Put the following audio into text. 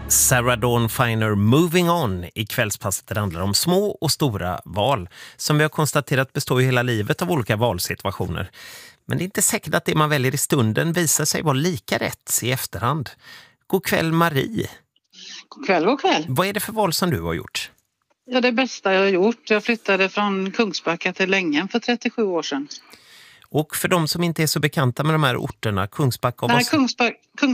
Sarah Dawn Finer, Moving On. I kvällspasset det handlar om små och stora val. Som vi har konstaterat består ju hela livet av olika valsituationer. Men det är inte säkert att det man väljer i stunden visar sig vara lika rätt i efterhand. God kväll Marie. God kväll, god kväll. Vad är det för val som du har gjort? Ja, det bästa jag har gjort. Jag flyttade från Kungsbacka till Längen för 37 år sedan. Och för de som inte är så bekanta med de här orterna, Kungsbacka och Nej,